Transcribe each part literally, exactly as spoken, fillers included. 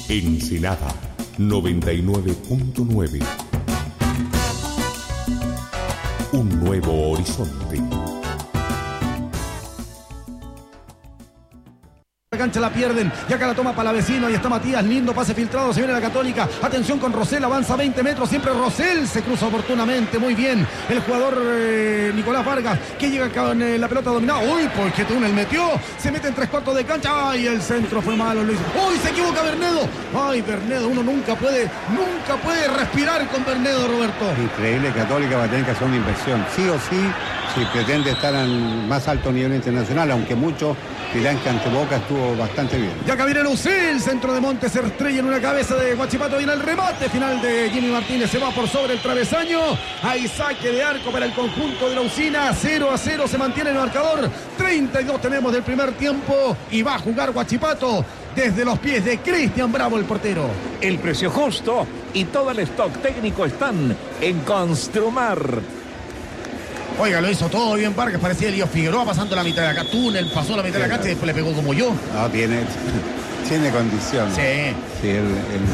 Ensenada noventa y nueve punto nueve. Un nuevo horizonte. La cancha la pierden y acá la toma Palavecino. Ahí está Matías, lindo pase filtrado, se viene la Católica, atención con Rosell, avanza veinte metros, siempre Rosell, se cruza oportunamente, muy bien el jugador eh, Nicolás Vargas, que llega con eh, la pelota dominada. Uy, porque túnel metió, se mete en tres cuartos de cancha. Ay, el centro fue malo, Luis. Uy, se equivoca Bernedo. Ay, Bernedo, uno nunca puede nunca puede respirar con Bernedo, Roberto. Increíble, Católica va a tener que hacer una inversión, sí o sí, si pretende estar al más alto nivel internacional, aunque muchos dirán que ante Boca estuvo bastante bien. Ya acá viene Lucil, el centro de Montes se estrella en una cabeza de Huachipato, viene el remate final de Jimmy Martínez, se va por sobre el travesaño, hay saque de arco para el conjunto de la Usina, cero a cero se mantiene el marcador, treinta y dos tenemos del primer tiempo y va a jugar Huachipato desde los pies de Cristian Bravo, el portero. El precio justo y todo el stock técnico están en Construmar. Oiga, lo hizo todo bien Vargas, parecía Elías Figueroa pasando la mitad de acá, túnel, pasó la mitad de la cancha y después le pegó como yo. No, tiene, tiene condición. Sí. Sí, el, el,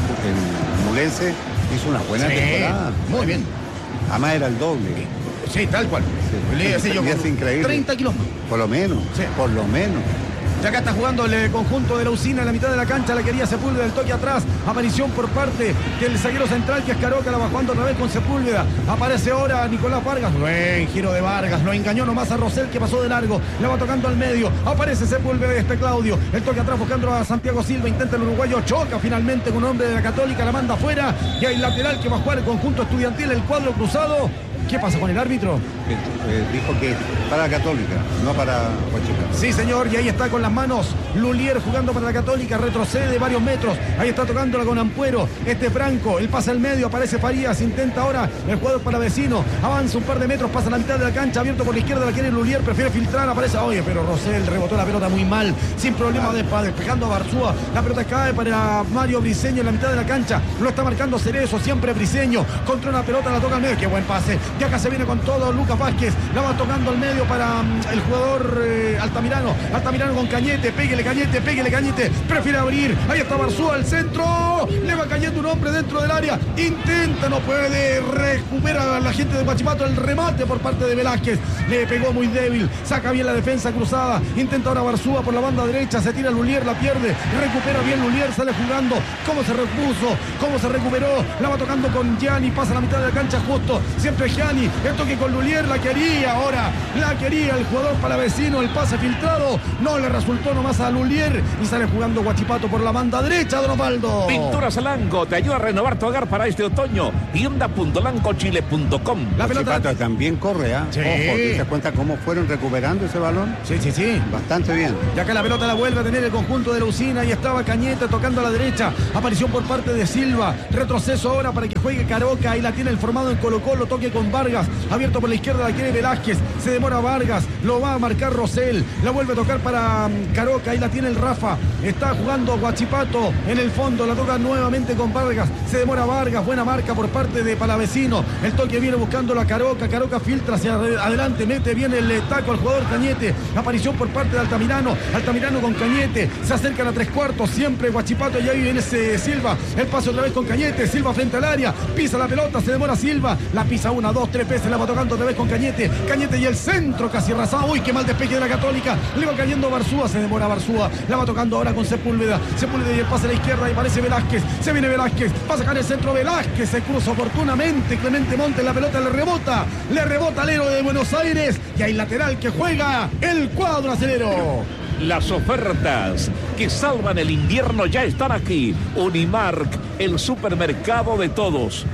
el Mulense hizo una buena sí, temporada. Muy bien. Además era el doble. Sí, tal cual. Sí. Le decía yo, es increíble. treinta kilos más. Por lo menos, sí. por lo menos. Ya acá está jugando el conjunto de la Usina en la mitad de la cancha, la quería Sepúlveda, el toque atrás, aparición por parte del zaguero central que es Caroca, la va jugando otra vez con Sepúlveda, aparece ahora Nicolás Vargas, buen giro de Vargas, lo engañó nomás a Rosell que pasó de largo, la va tocando al medio, aparece Sepúlveda y este Claudio, el toque atrás buscando a Santiago Silva, intenta el uruguayo, choca finalmente con un hombre de la Católica, la manda afuera y hay lateral que va a jugar el conjunto estudiantil, el cuadro cruzado. ¿Qué pasa con el árbitro? Eh, eh, dijo que para la Católica, no para Huachipato. Sí, señor, y ahí está con las manos Lulier jugando para la Católica, retrocede varios metros, ahí está tocándola con Ampuero, este Franco, el pase al medio, aparece Farías, intenta ahora el jugador Palavecino, avanza un par de metros, pasa a la mitad de la cancha, abierto por la izquierda, la quiere Lulier, prefiere filtrar, aparece, oye, pero Rosell rebotó la pelota muy mal, sin problema, de, despejando a Barzúa, la pelota cae para Mario Briceño en la mitad de la cancha, lo está marcando Cerezo, siempre Briceño, contra una pelota, la toca al medio, qué buen pase. Y acá se viene con todo Lucas Vázquez, la va tocando al medio para um, el jugador eh, Altamirano, Altamirano con Cañete, péguele Cañete, péguele Cañete, prefiere abrir, ahí está Barzúa al centro, le va cayendo un hombre dentro del área, intenta, no puede, recupera a la gente de Huachipato, el remate por parte de Velázquez, le pegó muy débil, saca bien la defensa cruzada, intenta ahora Barzúa por la banda derecha, se tira Lulier, la pierde, recupera bien Lulier, sale jugando, cómo se repuso, cómo se recuperó, la va tocando con Gianni, pasa a la mitad de la cancha justo, siempre Gianni, el toque con Lulier, la quería ahora, la quería el jugador Palavecino, el pase filtrado, no le resultó nomás a Lulier y sale jugando Huachipato por la banda derecha, Don Osvaldo. Pinturas Lanco te ayuda a renovar tu hogar para este otoño. tienda punto lanco chile punto com. La pelota Huachipato también corre, ¿ah? ¿eh? Sí. Ojo, ¿te das cuenta cómo fueron recuperando ese balón? Sí, sí, sí. Bastante bien. Y acá la pelota la vuelve a tener el conjunto de la Usina y estaba Cañete tocando a la derecha. Aparición por parte de Silva. Retroceso ahora para que juegue Caroca. Ahí la tiene el formado en Colo Colo. Toque con Vargas. Abierto por la izquierda la quiere Velázquez. Se demora Vargas. Lo va a marcar Rosell. La vuelve a tocar para Caroca. Ahí la tiene el Rafa. Está jugando Huachipato en el fondo. La toca nuevamente con Vargas. Se demora Vargas. Buena marca por parte de Palavecino. El toque viene buscando la Caroca. Caroca filtra hacia adelante. Mete bien el taco al jugador Cañete. Aparición por parte de Altamirano. Altamirano con Cañete. Se acercan a tres cuartos. Siempre Huachipato. Y ahí viene ese Silva. El pase otra vez con Cañete. Silva frente al área. Pisa la pelota. Se demora Silva. La pisa una, dos, tres veces. La va tocando otra vez con Cañete. Cañete y el centro casi arrasado. Uy, qué mal despeje de la Católica. Le va cayendo Barzúa. Se demora Barzúa. La va tocando ahora con Sepúlveda. Sepúlveda y el pase a la izquierda. Y parece Velázquez. Se viene Velázquez. Va a sacar el centro Velázquez. Se cruza oportunamente. Clemente Montes. La pelota le rebota. Le rebota al héroe de Buenos Aires. Y hay lateral que juega el cuadro acelero. Las ofertas que salvan el invierno ya están aquí. Unimark, el supermercado de todos.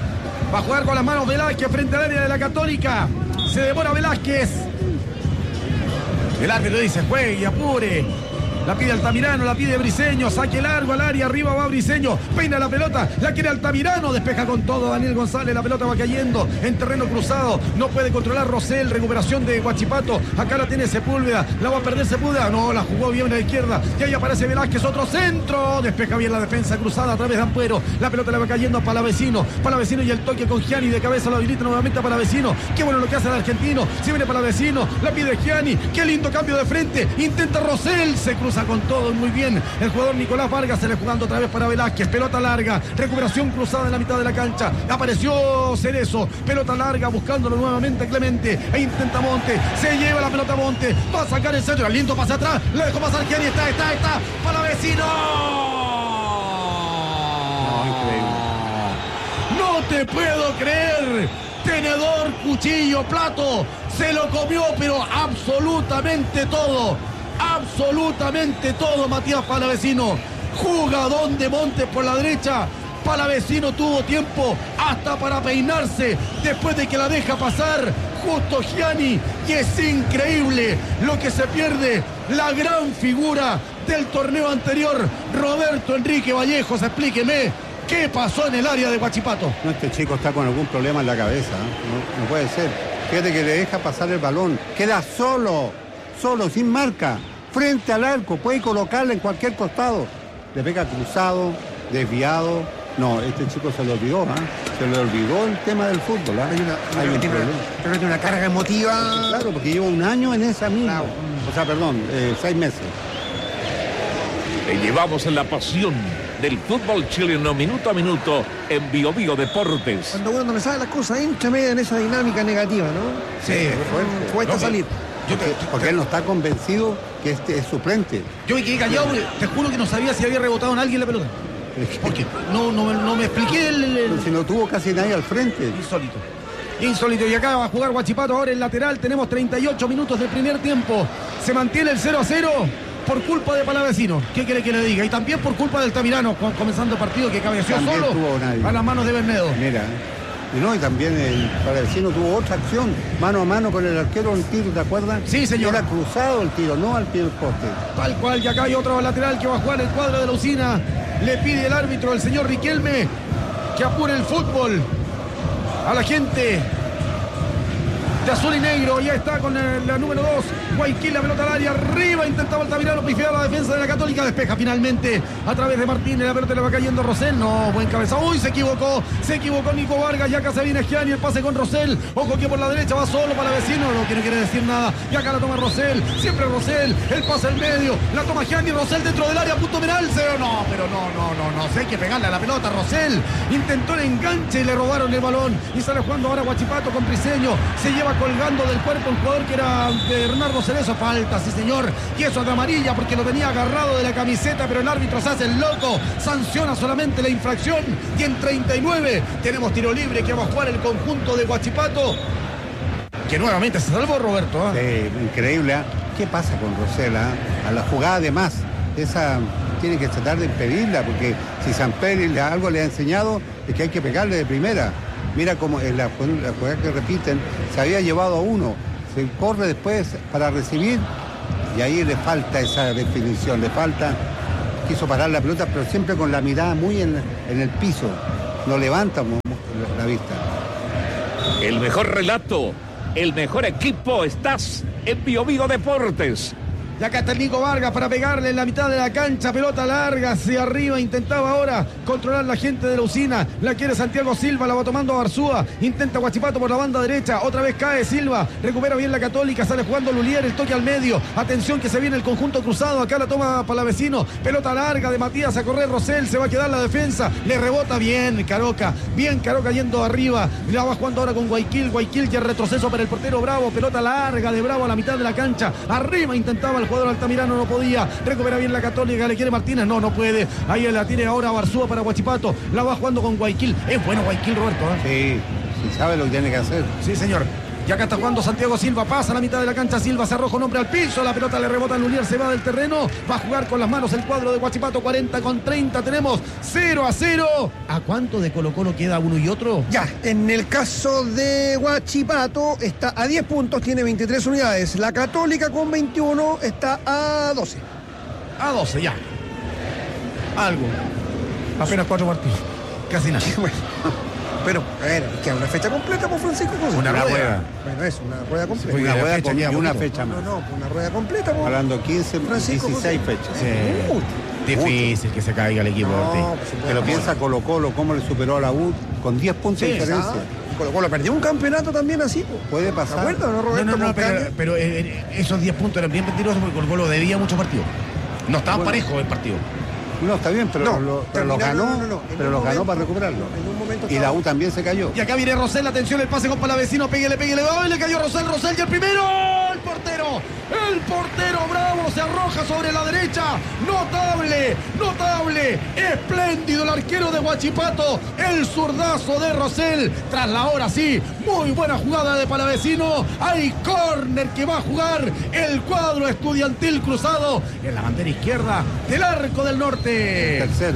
Va a jugar con las manos Velázquez frente al área de la Católica. Se demora Velázquez. El árbitro dice, juegue y apure. La pide Altamirano, la pide Briceño, saque largo al área, arriba va Briceño, peina la pelota, la quiere Altamirano, despeja con todo Daniel González, la pelota va cayendo en terreno cruzado, no puede controlar Rosell, recuperación de Huachipato, acá la tiene Sepúlveda, la va a perder Sepúlveda, no, la jugó bien a la izquierda, y ahí aparece Velázquez, otro centro, despeja bien la defensa cruzada a través de Ampuero, la pelota le va cayendo a Palavecino, Palavecino y el toque con Gianni de cabeza lo habilita nuevamente a Palavecino, qué bueno lo que hace el argentino, si viene Palavecino, la pide Gianni, qué lindo cambio de frente, intenta Rosell, se cruza cruza con todo, muy bien. El jugador Nicolás Vargas se le jugando otra vez para Velázquez. Pelota larga, recuperación cruzada en la mitad de la cancha. Apareció Cerezo, pelota larga, buscándolo nuevamente Clemente. E intenta Monte, se lleva la pelota Monte. Va a sacar el centro, aliento pasa atrás. Le dejó pasar Gianni, está, está, está. Para Vecino. No, increíble. No te puedo creer. Tenedor, cuchillo, plato. Se lo comió, pero absolutamente todo. Absolutamente todo, Matías Palavecino. Jugadón de Montes por la derecha. Palavecino tuvo tiempo hasta para peinarse después de que la deja pasar justo Gianni. Y es increíble lo que se pierde. La gran figura del torneo anterior, Roberto Enrique Vallejos. Explíqueme. ¿Qué pasó en el área de Huachipato? No, este chico está con algún problema en la cabeza, ¿eh? no, no puede ser. Fíjate que le deja pasar el balón, queda solo, solo, sin marca, frente al arco, puede colocarla en cualquier costado. Le pega cruzado, desviado. No, este chico se le olvidó, ¿eh? se le olvidó el tema del fútbol. ¿eh? Hay una, Hay un tiene, problema. una, tiene una carga emotiva. Claro, porque lleva un año en esa misma. Claro. O sea, perdón, eh, seis meses. Te llevamos en la pasión del fútbol chileno minuto a minuto en Bio Bio Deportes. Cuando uno no le sabe las cosas, entra medio en esa dinámica negativa, ¿no? Sí, Mm, Cuesta no, salir. Yo, te, Porque él no está convencido que este es suplente. yo me quedé callado, te juro que no sabía si había rebotado en alguien la pelota. Porque no, no, no me expliqué el, el- el- Si no tuvo casi nadie al frente. Insólito. Insólito. Y acá va a jugar Huachipato ahora en lateral. Tenemos treinta y ocho minutos del primer tiempo. Se mantiene el cero a cero por culpa de Palavecino. ¿Qué quiere que le diga? Y también por culpa del Tamirano, co- comenzando el partido que cabeció También solo tuvo nadie. a las manos de Bernedo. Mira, y no, y también el Palavecino tuvo otra acción, mano a mano con el arquero, un tiro, ¿te acuerdas? Sí, señor. Era cruzado el tiro, no al pie del poste. Tal cual, y acá hay otro lateral que va a jugar el cuadro de la Usina. Le pide el árbitro, el señor Riquelme, que apure el fútbol a la gente de azul y negro. Ya está con el, la número dos. Guayquil, la pelota al área, arriba, intentaba Altamirano pifiar la defensa de la Católica, despeja finalmente a través de Martínez, la pelota le va cayendo a Rosell, no, buen cabeza, uy, se equivocó, se equivocó Nico Vargas, y acá se viene Gianni, el pase con Rosell, ojo que por la derecha va solo para Vecino, lo que no quiere decir nada, y acá la toma Rosell, siempre Rosell, el pase al medio, la toma Gianni, Rosell dentro del área, punto penal, cero, no, pero no, no, no, no, sé, hay que pegarle a la pelota, Rosell, intentó el enganche y le robaron el balón, y sale jugando ahora Huachipato con Briseño, se lleva colgando del cuerpo un jugador que era Bernardo Cerezo, falta, sí señor, y eso de amarilla porque lo tenía agarrado de la camiseta, pero el árbitro se hace el loco, sanciona solamente la infracción, y en treinta y nueve tenemos tiro libre que va a jugar el conjunto de Huachipato, que nuevamente se salvó Roberto. ¿eh? Sí, increíble, ¿eh? ¿Qué pasa con Rosella? A la jugada además, esa tiene que tratar de impedirla, porque si Samperi le- algo le ha enseñado es que hay que pegarle de primera. Mira cómo en la, la jugada que repiten, se había llevado a uno, se corre después para recibir y ahí le falta esa definición, le falta, quiso parar la pelota pero siempre con la mirada muy en, en el piso, no levanta mo- la vista. El mejor relato, el mejor equipo, estás en Bio Bio Deportes. Y acá está el Nico Vargas para pegarle en la mitad de la cancha, pelota larga hacia arriba, intentaba ahora controlar la gente de la Usina, la quiere Santiago Silva, la va tomando a Barzúa, intenta Huachipato por la banda derecha, otra vez cae Silva, recupera bien la Católica, sale jugando Lulier, el toque al medio, atención que se viene el conjunto cruzado, acá la toma Palavecino, pelota larga de Matías a correr Rosell, se va a quedar la defensa, le rebota bien Caroca, bien Caroca yendo arriba, la va jugando ahora con Guayquil, Guayquil que retroceso para el portero Bravo, pelota larga de Bravo a la mitad de la cancha, arriba intentaba el jugador Altamirano, no podía, recupera bien la Católica, le quiere Martínez, no, no puede, ahí la tiene ahora Barzúa para Huachipato, la va jugando con Guayquil, es bueno Guayquil, Roberto, ¿eh? Sí, sí sabe lo que tiene que hacer. Sí, señor. Y acá está jugando Santiago Silva, pasa a la mitad de la cancha, Silva se arroja un hombre al piso, la pelota le rebota a Lulier, se va del terreno, va a jugar con las manos el cuadro de Huachipato, cuarenta con treinta, tenemos cero a cero. ¿A cuánto de Colo Colo queda uno y otro? Ya, en el caso de Huachipato está a diez puntos, tiene veintitrés unidades. La Católica con veintiuno está a doce. A doce, ya. Algo. Apenas cuatro partidos. Casi nada. Bueno, pero, a ver, es que una fecha completa por Francisco José. Una rueda. Bueno, es una rueda completa. Sí, Una la rueda fecha con- queda y una poquito. fecha No, más. no, una rueda completa. po. Hablando quince, Francisco dieciséis José. fechas. Sí. Mucho. Difícil que se caiga el equipo. No, Ortiz. pues, se puede Que lo jugar. piensa Colo Colo, cómo le superó a la U con diez puntos Sí, de diferencia. Ah, Colo Colo perdió un campeonato también así. po. Puede ¿Te pasar. acuerdas, no, No, Roberto? no, no, Con pero, Caña? pero, eh, esos diez puntos eran bien mentirosos porque Colo Colo debía muchos partidos. No estaba Bueno. parejo el partido. No, está bien, pero No, lo, pero lo terminaron- ganó, no, no, no. En pero un lo ganó momento- para recuperarlo. en un momento Y la estaba- U también se cayó. Y acá viene Rosell, atención, el pase con Palavecino, péguele, péguele, ¡ay! Le cayó Rosell, Rosell y el primero, el portero, el portero Bravo se arroja sobre la derecha, notable, notable, espléndido el arquero de Huachipato, el zurdazo de Rosell, tras la hora sí, muy buena jugada de Palavecino, hay córner que va a jugar el cuadro estudiantil cruzado en la bandera izquierda del Arco del Norte. Tercero.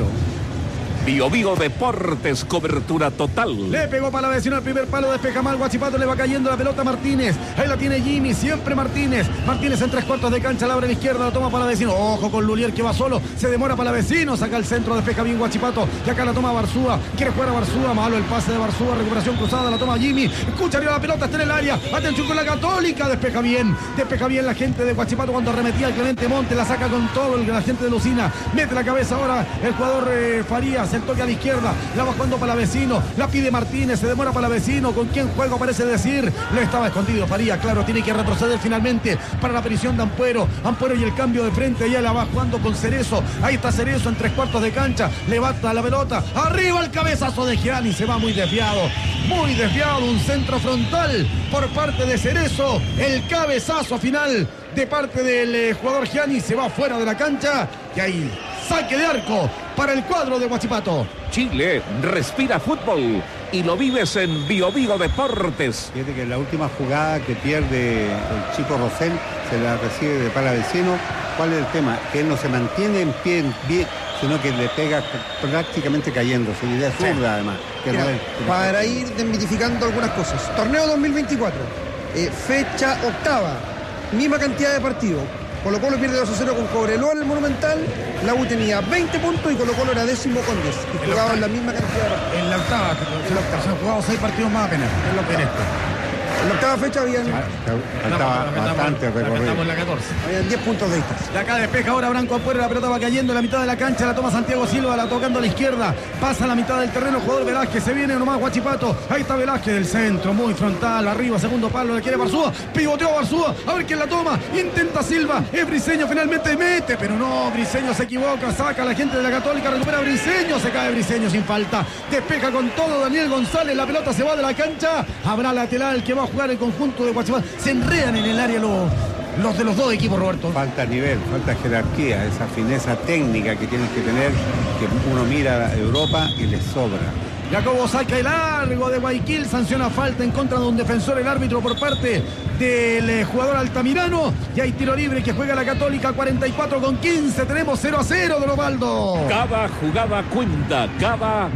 Bio Bio Deportes, cobertura total. Le pegó para la vecina el primer palo, despeja mal Huachipato, le va cayendo la pelota a Martínez. Ahí la tiene Jimmy, siempre Martínez. Martínez en tres cuartos de cancha, la abre a la izquierda, la toma para la vecino. Ojo con Lulier que va solo, se demora para la vecino, saca el centro, despeja bien Huachipato. Y acá la toma Barzúa, quiere jugar a Barzúa, malo el pase de Barzúa, recuperación cruzada, la toma Jimmy. Escucha arriba la pelota, está en el área. Atención con la Católica, despeja bien, despeja bien la gente de Huachipato cuando arremetía el Clemente Monte, la saca con todo el, la gente de Lucina. Mete la cabeza ahora el jugador eh, Farías. El toque a la izquierda, la va jugando para la vecino, la pide Martínez, se demora para la vecino, con quién juego parece decir, le estaba escondido Farías, claro, tiene que retroceder finalmente para la aparición de Ampuero, Ampuero y el cambio de frente, ya la va jugando con Cerezo, ahí está Cerezo en tres cuartos de cancha, levanta la pelota, arriba el cabezazo de Gianni, se va muy desviado, muy desviado, un centro frontal por parte de Cerezo, el cabezazo final de parte del eh, jugador Gianni, se va fuera de la cancha, y ahí saque de arco para el cuadro de Huachipato. Chile respira fútbol y lo vives en Bio Bio Deportes. Fíjate que en la última jugada que pierde el chico Rosell se la recibe de Palavecino. ¿Cuál es el tema? Que él no se mantiene en pie, en pie sino que le pega prácticamente cayendo. Su idea es zurda, además. Que Mira, no es- para ir desmitificando algunas cosas. Torneo dos mil veinticuatro, eh, fecha octava, misma cantidad de partidos. Colo Colo pierde dos a cero con Cobreloa en el Monumental. La U tenía veinte puntos y Colo Colo era décimo con diez. Y jugaban la misma cantidad de partidos. En la octava, se han jugado seis partidos más apenas. En la octava. En la octava fecha habían, Faltaba bastante recorrido. Estamos en la catorce. habían diez puntos de distancia. De acá despeja ahora Branco Ampuero, la pelota va cayendo en la mitad de la cancha, la toma Santiago Silva, la tocando a la izquierda, pasa a la mitad del terreno, jugador Velázquez, se viene nomás Huachipato, ahí está Velázquez del centro, muy frontal, arriba, segundo palo, le quiere Barzúa, pivoteó Barzúa, a ver quién la toma, intenta Silva, es Briseño, finalmente mete, pero no, Briseño se equivoca, saca a la gente de la Católica, recupera Briseño, se cae Briseño sin falta, despeja con todo Daniel González, la pelota se va de la cancha, habrá lateral que va a jugar el conjunto de Huachipato, se enredan en el área los, los de los dos equipos, Roberto. Falta nivel, falta jerarquía, esa fineza técnica que tienen que tener, que uno mira a Europa y les sobra. Jacobo saca el largo de Guayaquil, sanciona falta en contra de un defensor, el árbitro por parte del eh, jugador Altamirano, y hay tiro libre que juega la Católica, cuarenta y cuatro con quince, tenemos cero a cero de Lobaldo. Cada jugada cuenta, cada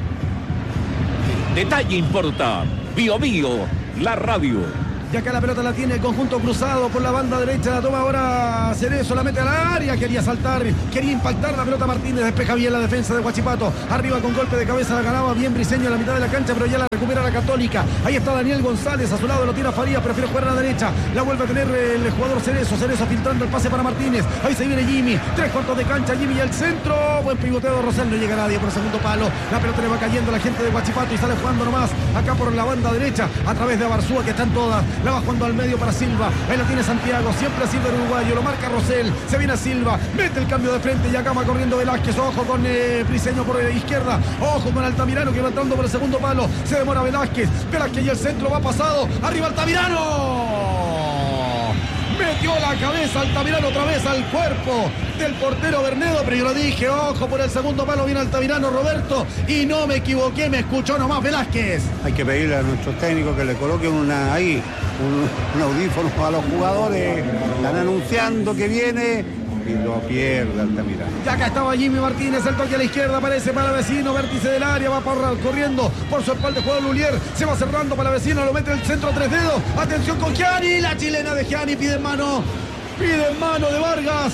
detalle importa. Bio Bio, la radio. Y acá la pelota la tiene el conjunto cruzado por la banda derecha, la toma ahora Cerezo, la mete al área, quería saltar, quería impactar la pelota Martínez, despeja bien la defensa de Huachipato, arriba con golpe de cabeza la ganaba bien Briseño en la mitad de la cancha, pero ya la recupera la Católica, ahí está Daniel González, a su lado lo tira Farías, prefiere jugar a la derecha, la vuelve a tener el jugador Cerezo, Cerezo filtrando el pase para Martínez, ahí se viene Jimmy, tres cuartos de cancha, Jimmy y al centro, buen pivoteo de Rosell, no llega nadie por el segundo palo, la pelota le va cayendo a la gente de Huachipato y sale jugando nomás, acá por la banda derecha, a través de Barzúa que están todas, la va jugando al medio para Silva, ahí la tiene Santiago, siempre Silva el uruguayo, lo marca Rosell, se viene a Silva, mete el cambio de frente y acá va corriendo Velázquez, ojo con eh, Briseño por la izquierda, ojo con Altamirano que va entrando por el segundo palo, se demora Velázquez, Velázquez y el centro va pasado, arriba Altamirano, metió la cabeza Altamirano otra vez al cuerpo del portero Bernedo, pero yo lo dije, ojo por el segundo palo, viene Altamirano Roberto, y no me equivoqué, me escuchó nomás Velázquez. Hay que pedirle a nuestros técnicos que le coloquen una ahí, un, un audífono a los jugadores, están anunciando que viene y lo pierde Altamirano. Y acá estaba Jimmy Martínez, el toque a la izquierda, aparece para vecino, vértice del área, va por, corriendo por su espalda el jugador Lulier, se va cerrando para vecino, lo mete en el centro a tres dedos, atención con Gianni, la chilena de Gianni, pide en mano, pide en mano de Vargas,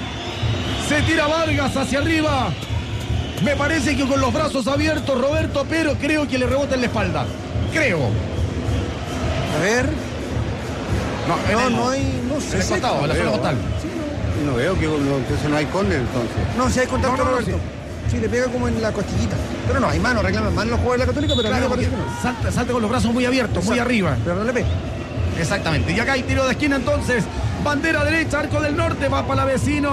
se tira Vargas hacia arriba, me parece que con los brazos abiertos Roberto, pero creo que le rebota en la espalda, creo. A ver. No, No, no hay. No sé. En el si- costado, en la zona costal. No veo que no, entonces no hay córner entonces. No, si hay contacto, No, no, no, Roberto. Sí, le pega como en la costillita. Pero no, hay mano, reclaman mano los jugadores de la Católica, pero a mí Claro, me parece porque que no. salta, salta con los brazos muy abiertos, muy Exacto. arriba. Pero no le pega. Exactamente. Y acá hay tiro de esquina entonces. Bandera derecha, arco del norte, va para la vecino.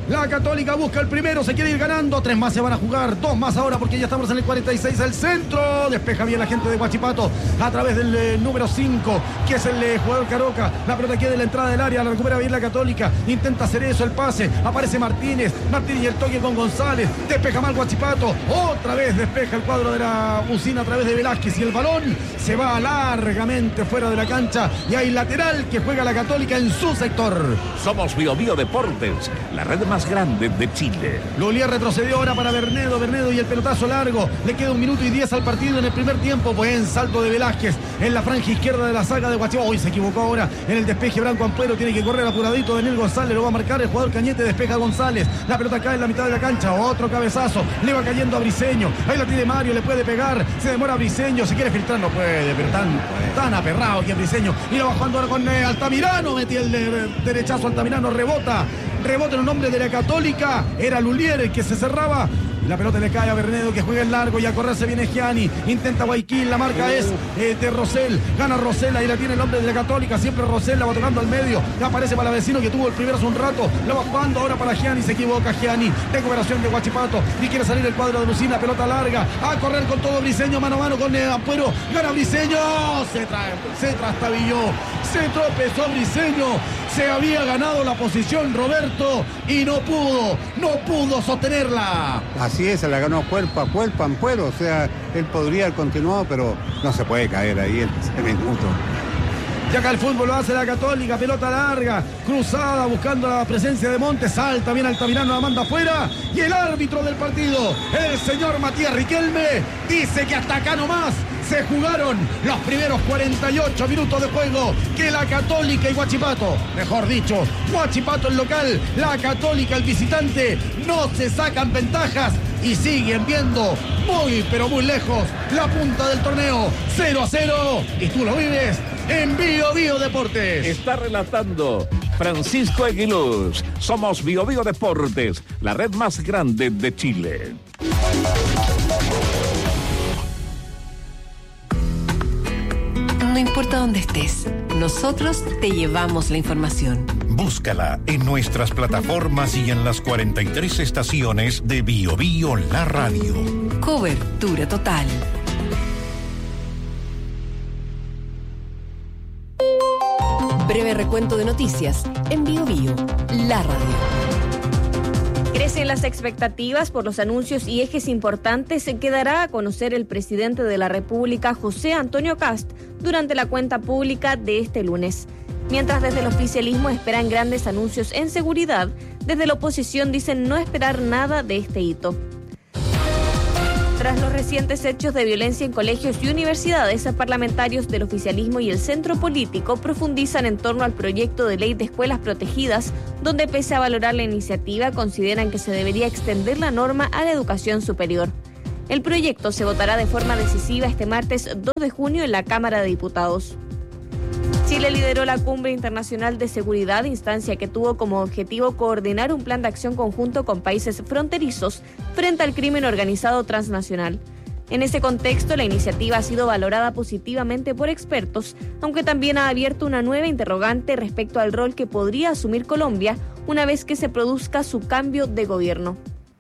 La Católica busca el primero, se quiere ir ganando. Tres más se van a jugar, dos más ahora porque ya estamos en el cuarenta y seis. El centro, despeja bien la gente de Huachipato a través del eh, número cinco, que es el eh, jugador Caroca. La pelota queda en la entrada del área, la recupera bien la Católica. Intenta hacer eso, el pase. Aparece Martínez. Martínez y el toque con González. Despeja mal Huachipato. Otra vez despeja el cuadro de la Usina a través de Velázquez. Y el balón se va largamente fuera de la cancha. Y hay lateral que juega la Católica en su sector. Somos Bio Bio Deportes, la red más grande de Chile. Lolier retrocedió ahora para Bernedo. Bernedo y el pelotazo largo. Le queda un minuto y diez al partido en el primer tiempo. Buen salto de Velázquez en la franja izquierda de la saga de Huachipato. Hoy se equivocó ahora en el despeje. Branco Ampuero tiene que correr apuradito. Daniel González lo va a marcar. El jugador Cañete despeja a González. La pelota cae en la mitad de la cancha. Otro cabezazo. Le va cayendo a Briseño. Ahí la tiene Mario. Le puede pegar. Se demora Briseño. Si quiere filtrar no puede. Pero tan, tan aperrado que es Briseño. Y lo va jugando ahora con eh, Altamirano. Metí el de, derechazo. Altamirano rebota. Rebota en un nombre de la Católica. Era Lulier el que se cerraba. La pelota le cae a Bernedo, que juega en largo, y a correrse viene Gianni. Intenta Guayquil, la marca es eh, de Rosell. Gana Rosell, ahí la tiene el hombre de la Católica. Siempre Rosell la va tocando al medio. Ya aparece para Vecino, que tuvo el primero hace un rato. La va jugando ahora para Gianni, se equivoca Gianni. Recuperación de Huachipato. Y quiere salir el cuadro de Lucina, pelota larga. A correr con todo Briseño, mano a mano con eh, Ampuero. Gana Briseño. Se, tra se trastabilló. Se tropezó Briseño. Se había ganado la posición Roberto y no pudo, no pudo sostenerla. Así es, se la ganó cuerpo a cuerpo, Ampuero. O sea, él podría haber continuado, pero no se puede caer ahí en ese minuto. Y acá el fútbol lo hace la Católica, pelota larga, cruzada, buscando la presencia de Montes, salta bien Altamirano, la manda afuera, y el árbitro del partido, el señor Matías Riquelme, dice que hasta acá nomás se jugaron los primeros cuarenta y ocho minutos de juego, que la Católica y Huachipato, mejor dicho, Huachipato el local, la Católica el visitante, no se sacan ventajas y siguen viendo muy pero muy lejos la punta del torneo. Cero a cero, y tú lo vives en Bio Bio Deportes. Está relatando Francisco Aguiluz. Somos Bio Bio Deportes, la red más grande de Chile. No importa dónde estés, nosotros te llevamos la información. Búscala en nuestras plataformas y en las cuarenta y tres estaciones de Bio Bio La Radio. Cobertura total. Breve recuento de noticias en Bio Bio La Radio. Crecen las expectativas por los anuncios y ejes importantes que dará a conocer el presidente de la República, José Antonio Kast, durante la cuenta pública de este lunes. Mientras desde el oficialismo esperan grandes anuncios en seguridad, desde la oposición dicen no esperar nada de este hito. Tras los recientes hechos de violencia en colegios y universidades, parlamentarios del oficialismo y el centro político profundizan en torno al proyecto de ley de escuelas protegidas, donde pese a valorar la iniciativa, consideran que se debería extender la norma a la educación superior. El proyecto se votará de forma decisiva este martes dos de junio en la Cámara de Diputados. Chile lideró la Cumbre Internacional de Seguridad, instancia que tuvo como objetivo coordinar un plan de acción conjunto con países fronterizos frente al crimen organizado transnacional. En ese contexto, la iniciativa ha sido valorada positivamente por expertos, aunque también ha abierto una nueva interrogante respecto al rol que podría asumir Colombia una vez que se produzca su cambio de gobierno.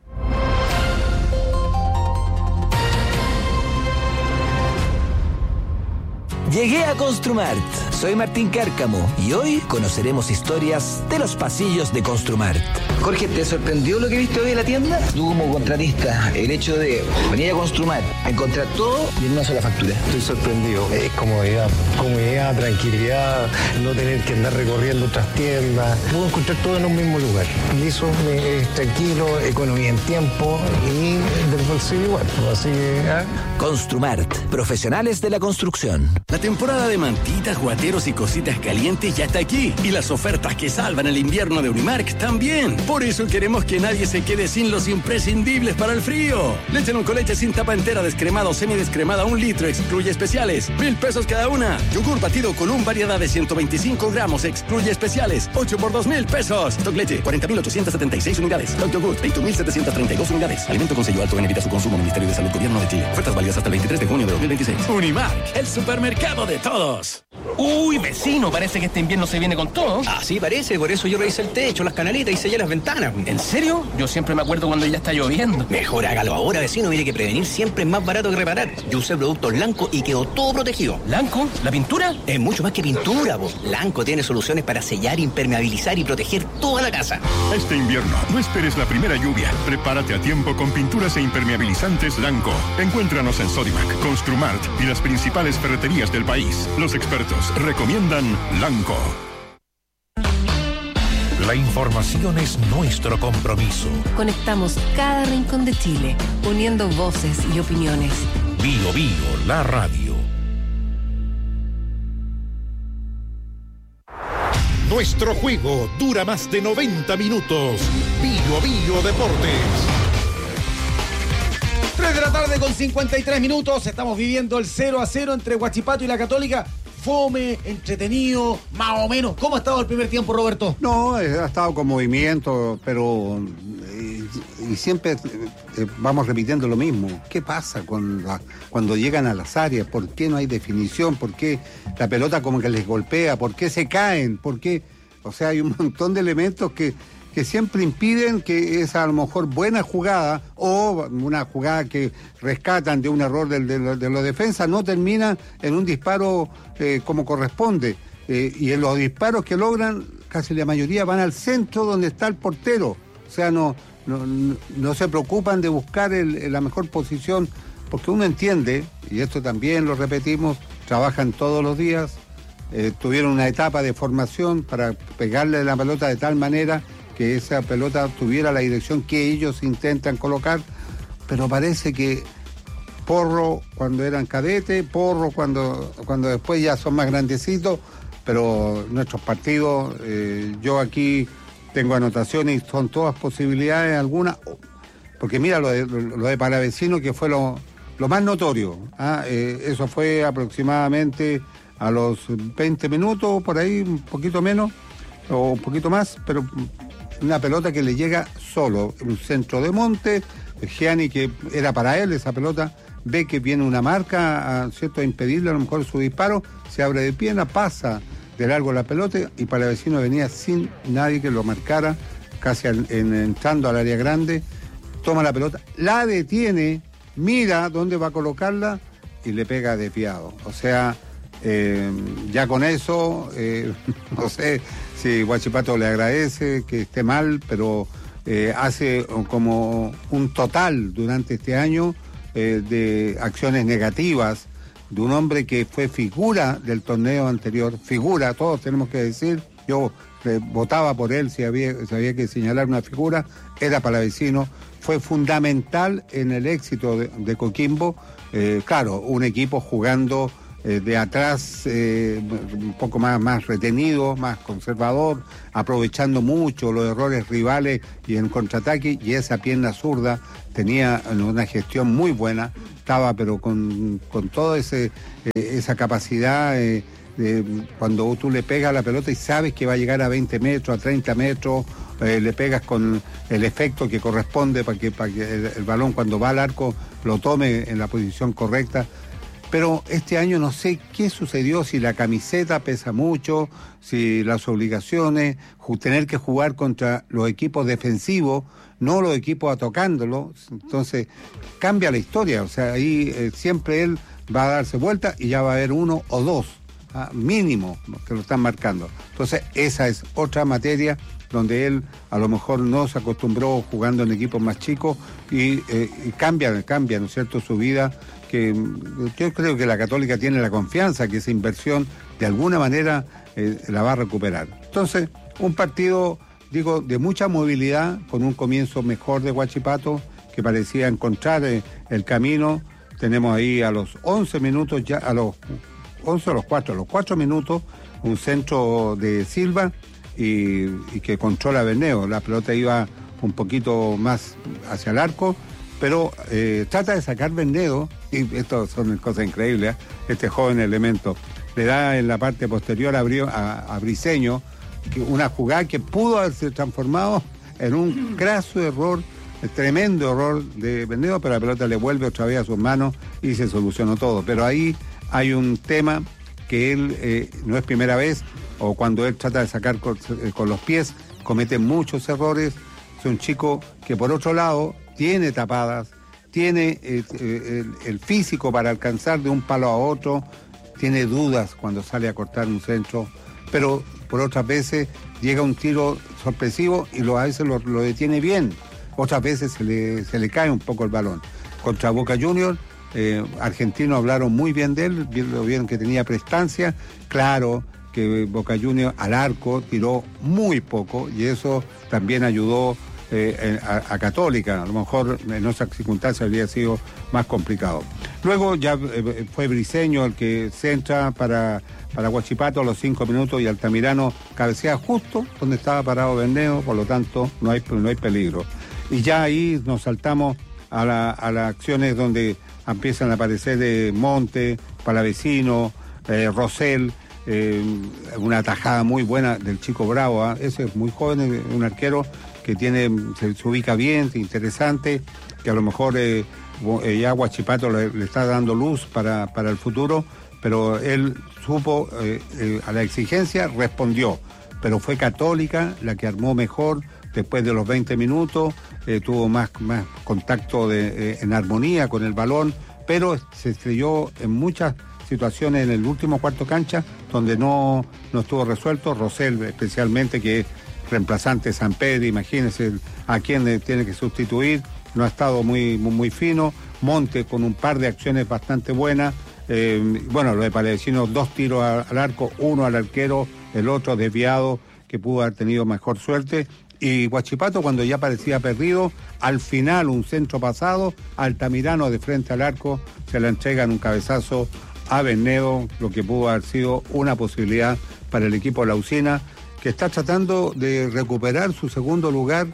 Llegué a Construmart. Soy Martín Cárcamo y hoy conoceremos historias de los pasillos de Construmart. Jorge, ¿te sorprendió lo que viste hoy en la tienda? Tú como contratista, el hecho de venir a Construmart, encontrar todo y en una sola factura. Estoy sorprendido. Es comodidad, comodidad, tranquilidad, no tener que andar recorriendo otras tiendas. Puedo encontrar todo en un mismo lugar. Y eso me es tranquilo, economía en tiempo y del bolsillo igual. Así que, ¿eh? Construmart, profesionales de la construcción. La temporada de mantitas, guateros y cositas calientes ya está aquí. Y las ofertas que salvan el invierno de Unimark también. Por eso queremos que nadie se quede sin los imprescindibles para el frío. Leche en un coleche sin tapa entera, descremada o semidescremada, un litro, excluye especiales. Mil pesos cada una. Yogur batido con un variedad de ciento veinticinco gramos, excluye especiales. ocho por dos mil pesos. Stock leche, cuarenta mil ochocientas setenta y seis unidades. Stock yogur, veinte mil setecientas treinta y dos unidades. Alimento con sello alto en evita su consumo. Ministerio de Salud, Gobierno de Chile. Ofertas válidas hasta el veintitrés de junio de dos mil veintiséis. Unimark, el supermercado de todos. Uy, vecino, parece que este invierno se viene con todo. Ah, sí, parece, por eso yo revisé el techo, las canaletas y sellé las ventanas. ¿En serio? Yo siempre me acuerdo cuando ya está lloviendo. Mejor hágalo ahora, vecino, mire que prevenir siempre es más barato que reparar. Yo usé productos Lanco y quedó todo protegido. ¿Lanco? ¿La pintura? Es mucho más que pintura, po. Lanco tiene soluciones para sellar, impermeabilizar y proteger toda la casa. Este invierno, no esperes la primera lluvia. Prepárate a tiempo con pinturas e impermeabilizantes Lanco. Encuéntranos en Sodimac, Construmart y las principales ferreterías del país. Los expertos recomiendan Lanco. La información es nuestro compromiso. Conectamos cada rincón de Chile, uniendo voces y opiniones. Bio Bio, la radio. Nuestro juego dura más de noventa minutos. Bio Bio Deportes. tres de la tarde con cincuenta y tres minutos. Estamos viviendo el cero a cero entre Huachipato y la Católica. Fome, entretenido, más o menos. ¿Cómo ha estado el primer tiempo, Roberto? No, eh, ha estado con movimiento, pero eh, y siempre eh, vamos repitiendo lo mismo. ¿Qué pasa con la, cuando llegan a las áreas? ¿Por qué no hay definición? ¿Por qué la pelota como que les golpea? ¿Por qué se caen? ¿Por qué? O sea, hay un montón de elementos que, que siempre impiden que esa a lo mejor buena jugada o una jugada que rescatan de un error de, de, de la defensa no termina en un disparo eh, como corresponde. Eh, y en los disparos que logran, casi la mayoría van al centro donde está el portero. O sea, no, no, no, no se preocupan de buscar el, la mejor posición, porque uno entiende, y esto también lo repetimos, trabajan todos los días, eh, tuvieron una etapa de formación para pegarle la pelota de tal manera que esa pelota tuviera la dirección que ellos intentan colocar, pero parece que Porro cuando eran cadetes, Porro cuando, cuando después ya son más grandecitos, pero nuestros partidos, eh, yo aquí tengo anotaciones y son todas posibilidades, algunas, porque mira lo de, lo de Palavecino que fue lo, lo más notorio, ¿ah? eh, eso fue aproximadamente a los veinte minutos, por ahí, un poquito menos, o un poquito más, pero una pelota que le llega solo, un centro de monte, Gianni, que era para él esa pelota, ve que viene una marca, a, ¿cierto?, a impedirle a lo mejor su disparo, se abre de pierna, pasa de largo la pelota y para el vecino venía sin nadie que lo marcara, casi en, en, entrando al área grande, toma la pelota, la detiene, mira dónde va a colocarla y le pega desviado. O sea, eh, ya con eso, eh, no sé si Huachipato le agradece que esté mal, pero eh, hace como un total durante este año eh, de acciones negativas de un hombre que fue figura del torneo anterior, figura, todos tenemos que decir, yo eh, votaba por él si había, si había que señalar una figura, era Palavecino, fue fundamental en el éxito de, de Coquimbo, eh, claro, un equipo jugando eh, de atrás eh, un poco más, más retenido, más conservador, aprovechando mucho los errores rivales y en contraataque, y esa pierna zurda tenía una gestión muy buena, estaba pero con, con toda ese, eh, esa capacidad eh, de, cuando tú le pegas a la pelota y sabes que va a llegar a veinte metros, a treinta metros, eh, le pegas con el efecto que corresponde para que, para que el, el balón cuando va al arco lo tome en la posición correcta. Pero este año no sé qué sucedió, si la camiseta pesa mucho, si las obligaciones, tener que jugar contra los equipos defensivos, no los equipos atacándolo, entonces cambia la historia, o sea, ahí eh, siempre él va a darse vuelta y ya va a haber uno o dos, ¿ah? mínimo, que lo están marcando. Entonces esa es otra materia donde él a lo mejor no se acostumbró jugando en equipos más chicos y, eh, y cambia, cambia, ¿no es cierto?, su vida, que yo creo que la Católica tiene la confianza que esa inversión de alguna manera eh, la va a recuperar. Entonces, un partido, digo, de mucha movilidad, con un comienzo mejor de Huachipato, que parecía encontrar eh, el camino. Tenemos ahí a los once minutos, ya a los once o los cuatro, a los cuatro minutos, un centro de Silva y, y que controla Berneo. La pelota iba un poquito más hacia el arco, pero eh, trata de sacar Berneo, y esto son cosas increíbles, ¿eh? Este joven elemento le da en la parte posterior a, Brio, a, a Briseño una jugada que pudo haberse transformado en un graso error, el tremendo error de Berneo, pero la pelota le vuelve otra vez a sus manos y se solucionó todo. Pero ahí hay un tema que él eh, no es primera vez, o cuando él trata de sacar con, con los pies, comete muchos errores. Es un chico que por otro lado tiene tapadas, tiene eh, eh, el, el físico para alcanzar de un palo a otro, tiene dudas cuando sale a cortar un centro, pero por otras veces llega un tiro sorpresivo y lo, a veces lo, lo detiene bien, otras veces se le, se le cae un poco el balón. Contra Boca Juniors, eh, argentinos hablaron muy bien de él, lo vieron que tenía prestancia, claro que Boca Juniors al arco tiró muy poco y eso también ayudó eh, a, a Católica, a lo mejor en otras circunstancias habría sido más complicado. Luego ya eh, fue Briceño el que centra para, para Huachipato a los cinco minutos y Altamirano cabecea justo donde estaba parado Berneo, por lo tanto no hay, no hay peligro. Y ya ahí nos saltamos a, la, a las acciones donde empiezan a aparecer eh, Monte, Palavecino, eh, Rosell, eh, una tajada muy buena del chico Bravo, ¿eh? Ese es muy joven, un arquero que tiene se, se ubica bien, interesante, que a lo mejor eh, ya Huachipato le, le está dando luz para, para el futuro, pero él supo eh, eh, a la exigencia, respondió, pero fue Católica la que armó mejor después de los veinte minutos, eh, tuvo más, más contacto de, eh, en armonía con el balón, pero se estrelló en muchas situaciones en el último cuarto cancha donde no, no estuvo resuelto. Rosell especialmente, que es reemplazante de Sampedri, imagínense a quién tiene que sustituir, no ha estado muy, muy, muy fino. Monte con un par de acciones bastante buenas, eh, bueno, lo de Palavecino, dos tiros a, al arco, uno al arquero, el otro desviado, que pudo haber tenido mejor suerte. Y Huachipato, cuando ya parecía perdido, al final un centro pasado, Altamirano de frente al arco, se la entrega en un cabezazo a Bernedo, lo que pudo haber sido una posibilidad para el equipo de la Usina, que está tratando de recuperar su segundo lugar,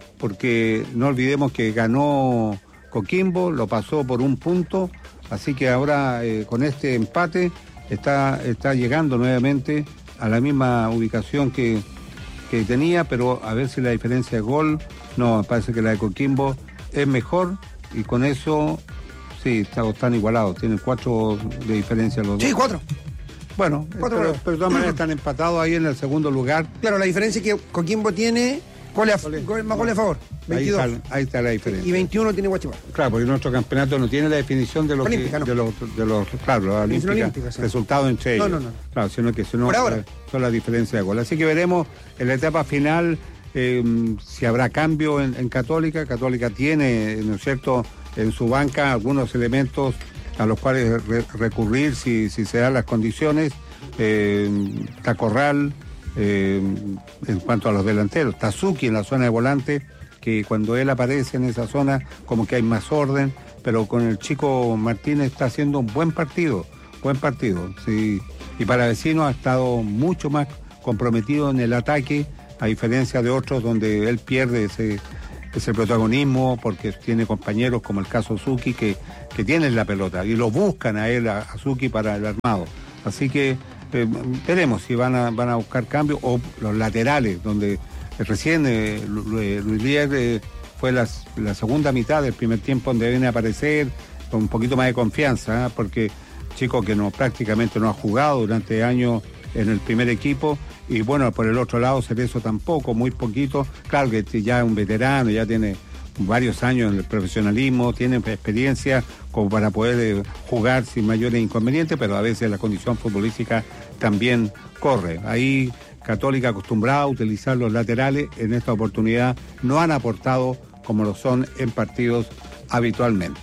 porque no olvidemos que ganó Coquimbo, lo pasó por un punto, así que ahora eh, con este empate está, está llegando nuevamente a la misma ubicación que... que tenía, pero a ver si la diferencia de gol, no, parece que la de Coquimbo es mejor y con eso, sí, están igualados, tienen cuatro de diferencia los dos. Sí, cuatro. Bueno, cuatro, pero, pero de todas maneras están empatados ahí en el segundo lugar. Claro, la diferencia es que Coquimbo tiene goles a, goles, más goles a favor, veintidós. Ahí está, ahí está la diferencia. Y veintiuno tiene Huachipato. Claro, porque nuestro campeonato no tiene la definición de los olímpica, que, no. de los, de los claro, la olímpica, olímpica, sí. Resultados entre ellos. No, no, no. Claro, sino que sino, por ahora eh, son las diferencias de gol. Así que veremos en la etapa final eh, si habrá cambio en, en Católica. Católica tiene, ¿no es cierto?, en su banca algunos elementos a los cuales re recurrir si, si se dan las condiciones. Eh, Tacorral, eh, en cuanto a los delanteros, Tazuki en la zona de volante, que cuando él aparece en esa zona como que hay más orden, pero con el chico Martínez está haciendo un buen partido, buen partido, sí. Y Palavecino ha estado mucho más comprometido en el ataque, a diferencia de otros donde él pierde ese, ese protagonismo porque tiene compañeros como el caso Suki que, que tienen la pelota y lo buscan a él, a, a Suki para el armado. Así que eh, veremos si van a, van a buscar cambios o los laterales, donde recién eh, Luis Lier eh, fue la, la segunda mitad del primer tiempo donde viene a aparecer con un poquito más de confianza, ¿eh? Porque chico que no prácticamente no ha jugado durante años en el primer equipo y bueno, por el otro lado Cerezo tampoco, muy poquito, claro que ya es un veterano, ya tiene varios años en el profesionalismo, tiene experiencia como para poder eh, jugar sin mayores inconvenientes, pero a veces la condición futbolística también corre. Ahí Católica, acostumbrada a utilizar los laterales, en esta oportunidad no han aportado como lo son en partidos habitualmente.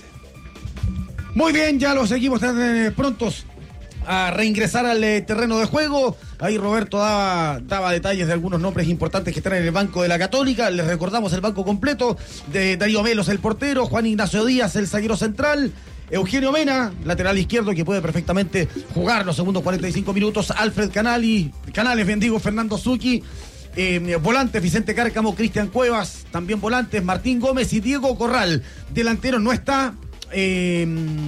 Muy bien, ya los equipos están eh, prontos a reingresar al eh, terreno de juego. Ahí Roberto daba, daba detalles de algunos nombres importantes que están en el banco de la Católica. Les recordamos el banco completo de Darío Melos, el portero, Juan Ignacio Díaz, el zaguero central, Eugenio Mena, lateral izquierdo, que puede perfectamente jugar los segundos cuarenta y cinco minutos, Alfred Canali, Canales, bendigo, Fernando Zucchi, eh, volantes Vicente Cárcamo, Cristian Cuevas, también volantes Martín Gómez y Diego Corral. Delantero no está eh,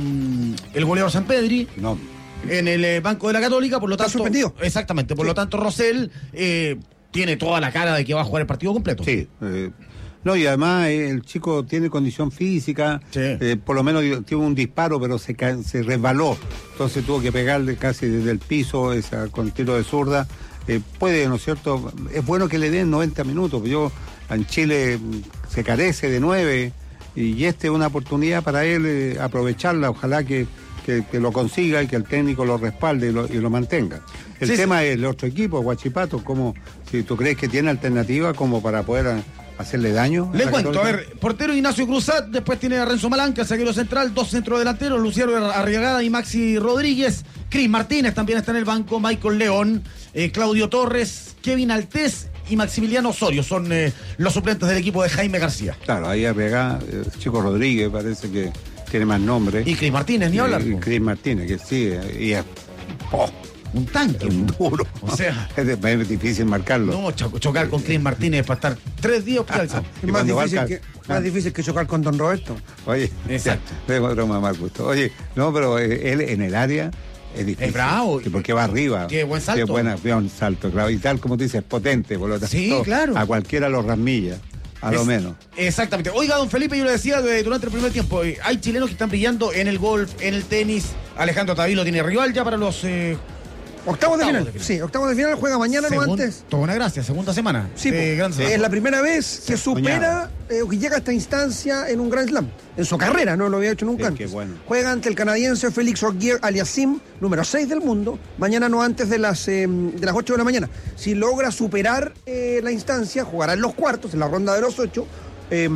el goleador Sampedri. No. En el eh, banco de la Católica, por lo tanto... ¿Está suspendido? Exactamente, por sí. lo tanto Rosell eh, tiene toda la cara de que va a jugar el partido completo. Sí, eh, No, y además eh, el chico tiene condición física, sí. eh, por lo menos tuvo un disparo, pero se, ca- se resbaló, entonces tuvo que pegarle casi desde el piso, esa, con tiro de zurda. Eh, puede, ¿no es cierto? Es bueno que le den noventa minutos, yo en Chile se carece de nueve, y esta es una oportunidad para él eh, aprovecharla, ojalá que, que, que lo consiga y que el técnico lo respalde y lo, y lo mantenga. El sí, tema sí. es el otro equipo, Huachipato, como si tú crees que tiene alternativa como para poder a, hacerle daño. Le cuento, Católica. A ver, portero Ignacio Cruzat, después tiene a Renzo Malanca, zaguero central, dos centrodelanteros, Luciano Arriagada y Maxi Rodríguez, Cris Martínez también está en el banco, Michael León, eh, Claudio Torres, Kevin Altés y Maximiliano Osorio son eh, los suplentes del equipo de Jaime García. Claro, ahí Arriagada, eh, Chico Rodríguez parece que tiene más nombre. Y Cris Martínez, ni y, hablar. Y Cris Martínez, que sí, y es... Oh. Un tanque. Un duro. O sea. Es, de, es difícil marcarlo. No, cho- chocar con Cris Martínez para estar tres días hospitalizado. Es más difícil, que, más difícil que chocar con Don Roberto. Oye, exacto. De broma, mal gusto. Oye, no, pero él en el área es difícil. Es bravo. Sí, porque va arriba. Tiene buen salto. Tiene buena, buen salto, claro. Y tal como tú dices, potente, por lo tanto. Sí, claro. A cualquiera lo rasmilla. A es, lo menos. Exactamente. Oiga, don Felipe, yo le decía de, durante el primer tiempo, eh, hay chilenos que están brillando en el golf, en el tenis. Alejandro Tavilo tiene rival ya para los... Eh, Octavos de final. de final. Sí, octavos de final, juega mañana, Segun, no antes. Toda una gracia, segunda semana. Sí, eh, Grand Slam. Es la primera vez que supera eh, que llega a esta instancia en un Grand Slam. En su carrera, no lo había hecho nunca sí, antes. Bueno. Juega ante el canadiense Félix Auger-Aliassime, número seis del mundo, mañana no antes de las, eh, de las ocho de la mañana. Si logra superar eh, la instancia, jugará en los cuartos, en la ronda de los ocho. Eh,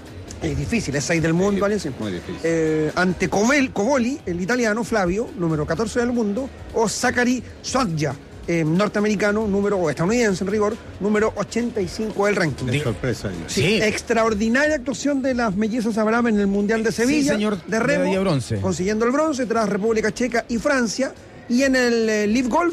Es difícil, es seis del mundo, Aliassime. Muy difícil. Eh, ante Covel, Covoli, el italiano, Flavio, número catorce del mundo, o Zachary Swadja, eh, norteamericano, número, o estadounidense en rigor, número ochenta y cinco del ranking. De sorpresa. Sí, sí. Extraordinaria actuación de las mellizas Abraham en el Mundial de Sevilla. Sí, señor, de remo, de bronce. Consiguiendo el bronce tras República Checa y Francia. Y en el eh, Live Golf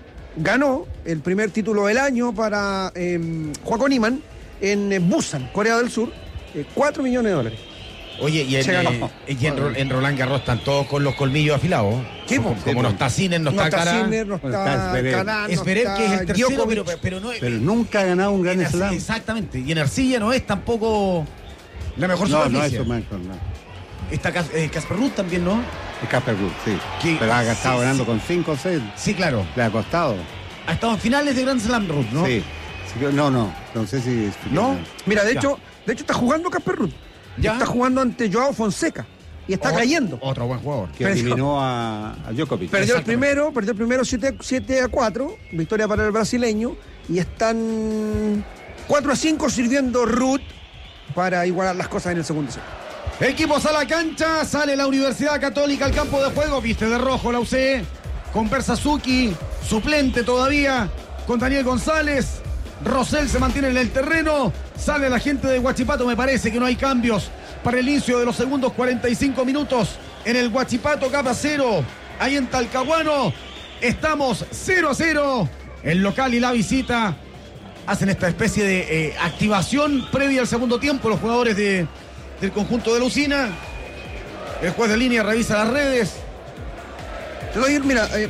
ganó el primer título del año para eh, Joaquín Niman en eh, Busan, Corea del Sur. cuatro millones de dólares. Oye, y en, eh, y en, en Roland Garros están todos con los colmillos afilados. ¿Qué? Como, Sí, como no está Sinner, no, no está Cará. Sinner, no está Cará, es Zverev, que es el tercero, pero, pero no Pero nunca ha ganado un gran slam. Exactamente. Y en arcilla no es tampoco la mejor no, superficie. No, es su mejor, no. Está eh, Casper Ruud también, ¿no? Es Casper Ruud, sí. Que, pero ha estado sí, ganando sí. con cinco o seis. Sí, claro. Le ha costado. Ha estado en finales de Grand Slam Ruud, ¿no? Sí. No, no. No sé si... Es ¿No? Mira, de hecho, de hecho está jugando Casper Ruud. ¿Ya? Está jugando ante Joao Fonseca y está o, cayendo. Otro buen jugador. Que perdió, eliminó a, a Djokovic. Perdió el primero, perdió el primero siete a cuatro, victoria para el brasileño, y están cuatro a cinco sirviendo Ruud para igualar las cosas en el segundo set. Equipos a la cancha, sale la Universidad Católica al campo de juego, viste de rojo la U C E, con Bersazuki, suplente todavía, con Daniel González. Rosell se mantiene en el terreno, sale la gente de Huachipato, me parece que no hay cambios para el inicio de los segundos cuarenta y cinco minutos en el Huachipato Capa cero, ahí en Talcahuano, estamos cero a cero, el local y la visita hacen esta especie de eh, activación previa al segundo tiempo, los jugadores de, del conjunto de la Usina, el juez de línea revisa las redes. Te doy, mira, eh,